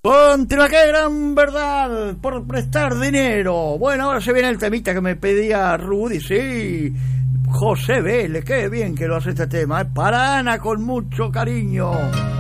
Contra qué gran verdad por prestar dinero. Bueno, ahora se viene el temita que me pedía Rudy, sí. José Vélez, qué bien que lo hace este tema, para Ana con mucho cariño.